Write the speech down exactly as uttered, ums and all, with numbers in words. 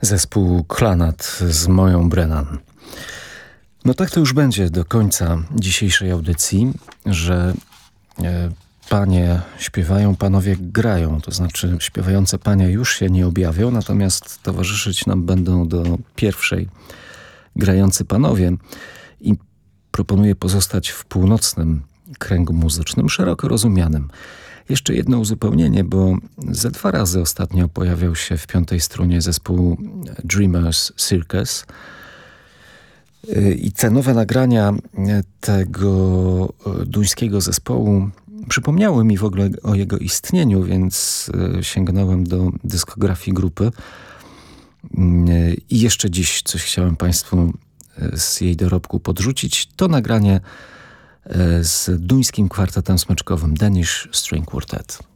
Zespół Klanat z Moją Brennan. No tak to już będzie do końca dzisiejszej audycji, że e, panie śpiewają, panowie grają. To znaczy śpiewające panie już się nie objawią, natomiast towarzyszyć nam będą do pierwszej grający panowie. I proponuję pozostać w północnym kręgu muzycznym, szeroko rozumianym. Jeszcze jedno uzupełnienie, bo ze dwa razy ostatnio pojawiał się w piątej strunie zespół Dreamers Circus. I te nowe nagrania tego duńskiego zespołu przypomniały mi w ogóle o jego istnieniu, więc sięgnąłem do dyskografii grupy. I jeszcze dziś coś chciałem Państwu z jej dorobku podrzucić. To nagranie z duńskim kwartetem smyczkowym Danish String Quartet.